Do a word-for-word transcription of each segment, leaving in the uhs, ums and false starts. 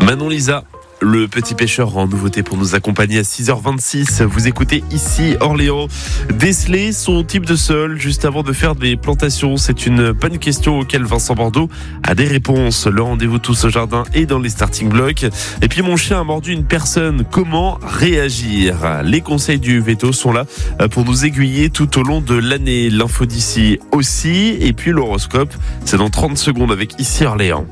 Manon Lisa, le petit pêcheur en nouveauté pour nous accompagner à six heures vingt-six. Vous écoutez ici Orléans. Déceler son type de sol juste avant de faire des plantations, c'est une bonne question auquel Vincent Bordeaux a des réponses. Le rendez-vous tous au jardin et dans les starting blocks. Et puis mon chien a mordu une personne. Comment réagir? Les conseils du veto sont là pour nous aiguiller tout au long de l'année. L'info d'ici aussi. Et puis l'horoscope, c'est dans trente secondes avec ici Orléans.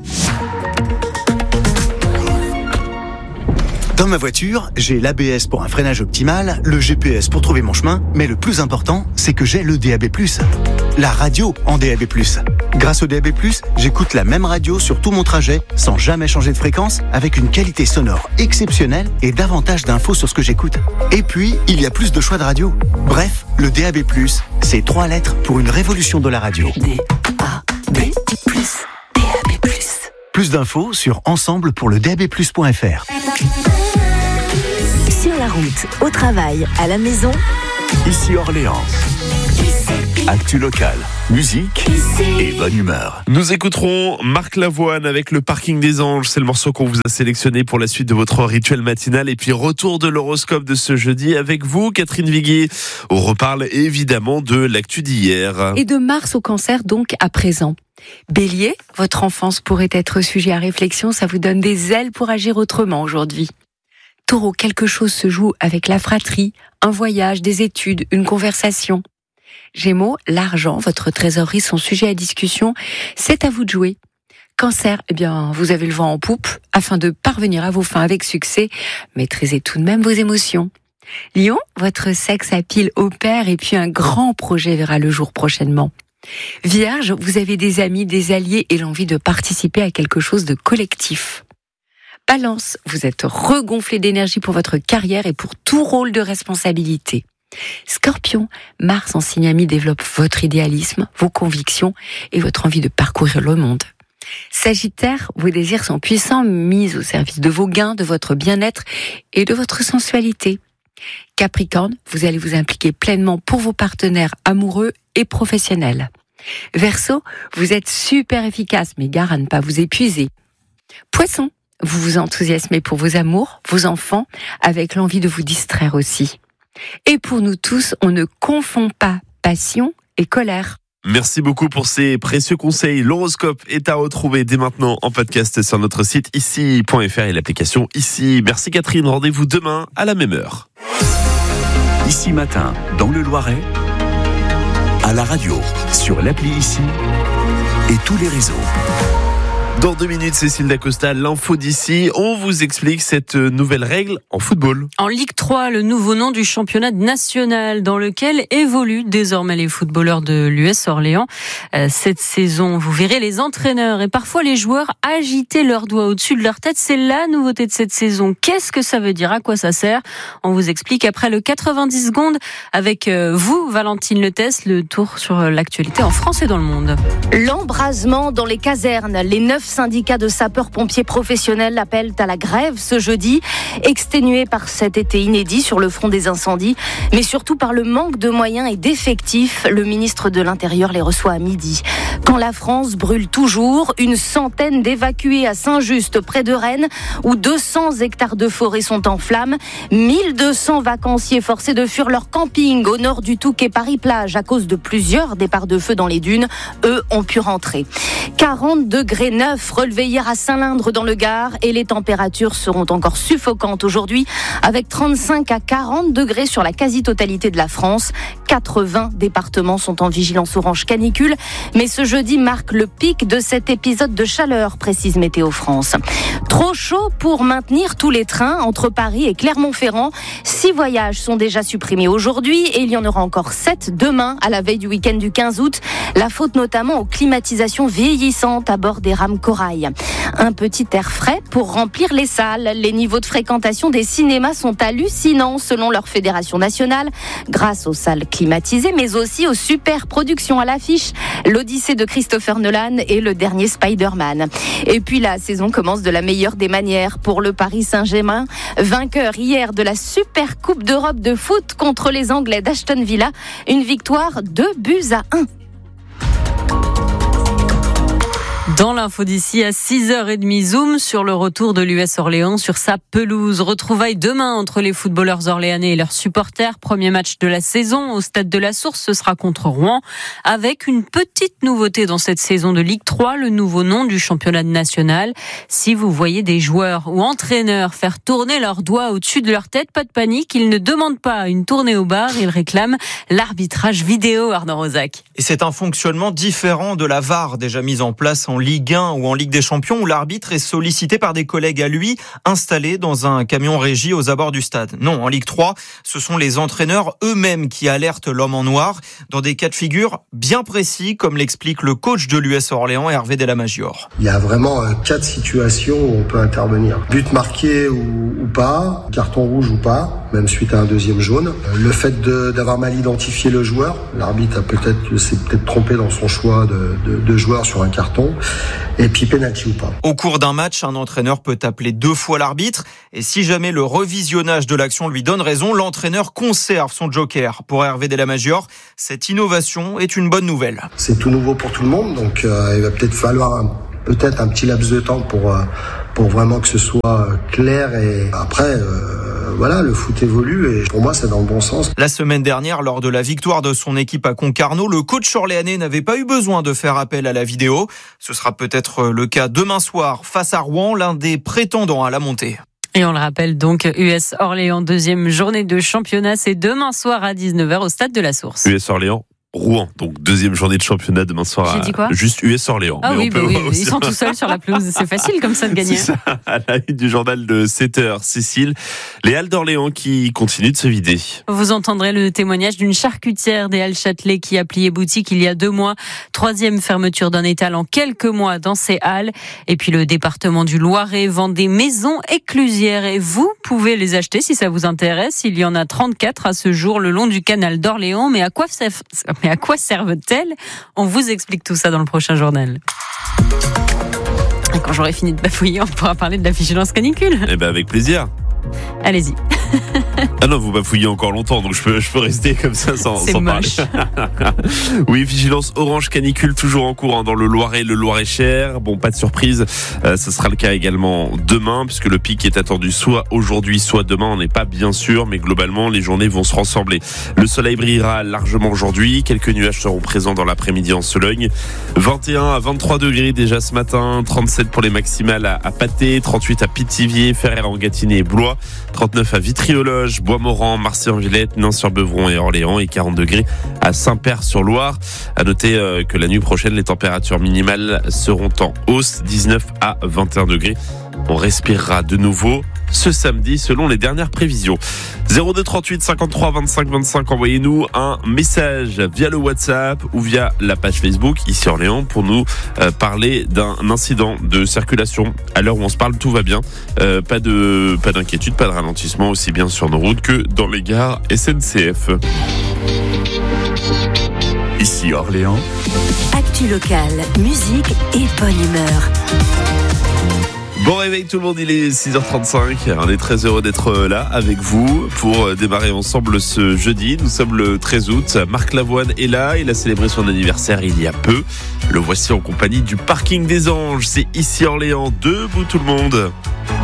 Dans ma voiture, j'ai l'A B S pour un freinage optimal, le G P S pour trouver mon chemin, mais le plus important, c'est que j'ai le D A B plus. La radio en D A B plus. Grâce au D A B plus, j'écoute la même radio sur tout mon trajet, sans jamais changer de fréquence, avec une qualité sonore exceptionnelle et davantage d'infos sur ce que j'écoute. Et puis, il y a plus de choix de radio. Bref, le D A B plus, c'est trois lettres pour une révolution de la radio. D A B plus, D A B plus. Plus d'infos sur ensemble pour le D A B plus point F R. Sur la route, au travail, à la maison, ici Orléans. Actu locale, musique et bonne humeur. Nous écouterons Marc Lavoine avec le Parking des Anges. C'est le morceau qu'on vous a sélectionné pour la suite de votre rituel matinal. Et puis retour de l'horoscope de ce jeudi avec vous, Catherine Viguier. On reparle évidemment de l'actu d'hier. Et de Mars au Cancer donc à présent. Bélier, votre enfance pourrait être sujet à réflexion. Ça vous donne des ailes pour agir autrement aujourd'hui. Taureau, quelque chose se joue avec la fratrie, un voyage, des études, une conversation. Gémeaux, l'argent, votre trésorerie sont sujets à discussion, c'est à vous de jouer. Cancer, eh bien, vous avez le vent en poupe, afin de parvenir à vos fins avec succès, maîtrisez tout de même vos émotions. Lion, votre sexe à pile opère et puis un grand projet verra le jour prochainement. Vierge, vous avez des amis, des alliés et l'envie de participer à quelque chose de collectif. Balance, vous êtes regonflé d'énergie pour votre carrière et pour tout rôle de responsabilité. Scorpion, Mars en signe ami développe votre idéalisme, vos convictions et votre envie de parcourir le monde. Sagittaire, vos désirs sont puissants, mis au service de vos gains, de votre bien-être et de votre sensualité. Capricorne, vous allez vous impliquer pleinement pour vos partenaires amoureux et professionnels. Verseau, vous êtes super efficace, mais gare à ne pas vous épuiser. Poisson, vous vous enthousiasmez pour vos amours, vos enfants, avec l'envie de vous distraire aussi. Et pour nous tous, on ne confond pas passion et colère. Merci beaucoup pour ces précieux conseils. L'horoscope est à retrouver dès maintenant en podcast sur notre site ici point F R et l'application Ici. Merci Catherine, rendez-vous demain à la même heure. Ici matin, dans le Loiret, à la radio, sur l'appli Ici et tous les réseaux. Dans deux minutes, Cécile Dacosta, l'info d'ici. On vous explique cette nouvelle règle en football. En Ligue trois, le nouveau nom du championnat national dans lequel évoluent désormais les footballeurs de l'U S Orléans. Euh, cette saison, vous verrez les entraîneurs et parfois les joueurs agiter leurs doigts au-dessus de leur tête. C'est la nouveauté de cette saison. Qu'est-ce que ça veut dire? À quoi ça sert? On vous explique après le quatre-vingt-dix secondes avec euh, vous, Valentine Letès, le tour sur l'actualité en France et dans le monde. L'embrasement dans les casernes. Les neuf syndicats de sapeurs-pompiers professionnels appellent à la grève ce jeudi, exténués par cet été inédit sur le front des incendies, mais surtout par le manque de moyens et d'effectifs. Le ministre de l'Intérieur les reçoit à midi. Quand la France brûle toujours, une centaine d'évacués à Saint-Just, près de Rennes, où deux cents hectares de forêt sont en flammes, mille deux cents vacanciers forcés de fuir leur camping au nord du Touquet Paris-Plage à cause de plusieurs départs de feu dans les dunes, eux ont pu rentrer. quarante degrés neufs relevés hier à Saint-Lindre dans le Gard et les températures seront encore suffocantes aujourd'hui avec trente-cinq à quarante degrés sur la quasi-totalité de la France. quatre-vingts départements sont en vigilance orange canicule, mais ce jeudi marque le pic de cet épisode de chaleur, précise Météo France. Trop chaud pour maintenir tous les trains entre Paris et Clermont-Ferrand. Six voyages sont déjà supprimés aujourd'hui et il y en aura encore sept demain à la veille du week-end du quinze août. La faute notamment aux climatisations vieillissantes à bord des rames Corail. Un petit air frais pour remplir les salles. Les niveaux de fréquentation des cinémas sont hallucinants selon leur fédération nationale, grâce aux salles climatisées, mais aussi aux super productions à l'affiche. L'Odyssée de Christopher Nolan et le dernier Spider-Man. Et puis la saison commence de la meilleure des manières pour le Paris Saint-Germain, vainqueur hier de la Super Coupe d'Europe de foot contre les Anglais d'Aston Villa. Une victoire deux buts à un. Dans l'info d'ici à six heures trente, zoom sur le retour de l'U S Orléans sur sa pelouse. Retrouvailles demain entre les footballeurs orléanais et leurs supporters. Premier match de la saison au stade de la Source, ce sera contre Rouen. Avec une petite nouveauté dans cette saison de Ligue trois, le nouveau nom du championnat national. Si vous voyez des joueurs ou entraîneurs faire tourner leurs doigts au-dessus de leur tête, pas de panique, ils ne demandent pas une tournée au bar, ils réclament l'arbitrage vidéo, Arnaud Rosac. Et c'est un fonctionnement différent de la V A R déjà mise en place en Ligue un ou en Ligue des Champions où l'arbitre est sollicité par des collègues à lui installés dans un camion régie aux abords du stade. Non, en Ligue trois, ce sont les entraîneurs eux-mêmes qui alertent l'homme en noir dans des cas de figure bien précis, comme l'explique le coach de l'U S Orléans, Hervé Delamagior. Il y a vraiment quatre situations où on peut intervenir. But marqué ou, ou pas, carton rouge ou pas, même suite à un deuxième jaune. Le fait de, d'avoir mal identifié le joueur, l'arbitre a peut-être, s'est peut-être trompé dans son choix de, de, de joueur sur un carton. Et puis pénalty ou pas. Au cours d'un match, un entraîneur peut appeler deux fois l'arbitre. Et si jamais le revisionnage de l'action lui donne raison, l'entraîneur conserve son joker. Pour Hervé Delamagior, cette innovation est une bonne nouvelle. C'est tout nouveau pour tout le monde, donc euh, il va peut-être falloir un, peut-être un petit laps de temps pour, euh, pour vraiment que ce soit clair. Et après... Euh, Voilà, le foot évolue et pour moi, c'est dans le bon sens. La semaine dernière, lors de la victoire de son équipe à Concarneau, le coach orléanais n'avait pas eu besoin de faire appel à la vidéo. Ce sera peut-être le cas demain soir face à Rouen, l'un des prétendants à la montée. Et on le rappelle donc, U S Orléans, deuxième journée de championnat, c'est demain soir à dix-neuf heures au stade de la Source. U S Orléans. Rouen, donc deuxième journée de championnat demain soir. J'ai dit quoi ? Juste U S Orléans. Ah mais oui, on peut bah oui aussi... ils sont tout seuls sur la pelouse. C'est facile comme ça de gagner. C'est ça, à la une du journal de sept heures. Cécile, les Halles d'Orléans qui continuent de se vider. Vous entendrez le témoignage d'une charcutière des Halles Châtelet qui a plié boutique il y a deux mois. Troisième fermeture d'un étal en quelques mois dans ces halles. Et puis le département du Loiret vend des maisons éclusières et vous pouvez les acheter si ça vous intéresse. Il y en a trente-quatre à ce jour le long du canal d'Orléans. Mais à quoi servent, mais à quoi servent Tel. On vous explique tout ça dans le prochain journal. Et quand j'aurai fini de bafouiller, on pourra parler de la vigilance canicule. Eh ben avec plaisir. Allez-y. Ah non, vous bafouillez encore longtemps, donc je peux, je peux rester comme ça sans, C'est sans moche. parler. Oui, vigilance orange canicule toujours en cours hein, dans le Loiret, le Loiret-Cher. Bon, pas de surprise, euh, ce sera le cas également demain, puisque le pic est attendu soit aujourd'hui, soit demain. On n'est pas bien sûr, mais globalement, les journées vont se ressembler. Le soleil brillera largement aujourd'hui. Quelques nuages seront présents dans l'après-midi en Sologne. vingt et un à vingt-trois degrés déjà ce matin. trente-sept pour les maximales à, à Pâté, trente-huit à Pithiviers, Ferrer-en-Gâtinais et Blois. trente-neuf à Vitry-aux-Loges, Bois-Morand, Marcy-en-Villette, Nain-sur-Beuvron et Orléans et quarante degrés à Saint-Père-sur-Loire. À noter euh, que la nuit prochaine, les températures minimales seront en hausse, dix-neuf à vingt et un degrés. On respirera de nouveau ce samedi selon les dernières prévisions. zéro deux trente-huit cinquante-trois vingt-cinq vingt-cinq, envoyez-nous un message via le WhatsApp ou via la page Facebook ici Orléans pour nous euh, parler d'un incident de circulation. À l'heure où on se parle, tout va bien. Euh, pas de pas d'inquiétude, pas de ralentissement aussi bien sur nos routes que dans les gares S N C F. Ici Orléans. Actu locale, musique et bonne humeur. Bon réveil tout le monde, il est six heures trente-cinq. On est très heureux d'être là avec vous pour démarrer ensemble ce jeudi. Nous sommes le treize août. Marc Lavoine est là. Il a célébré son anniversaire il y a peu. Le voici en compagnie du Parking des Anges. C'est ici Orléans. Debout tout le monde.